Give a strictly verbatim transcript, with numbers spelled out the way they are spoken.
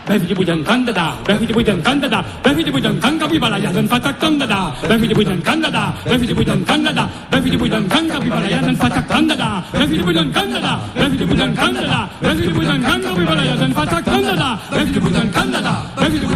Bevidi bujan kandada, bevidi bujan kandada, bevidi bujan kanga bibala yadan fatak kandada, bevidi bujan kandada, bevidi bujan kandada, bevidi bujan kanga bibala yadan fatak kandada, bevidi bujan kandada, bevidi bujan kandada, bevidi bujan kanga bibala yadan fatak kandada, bevidi bujan kandada, bevidi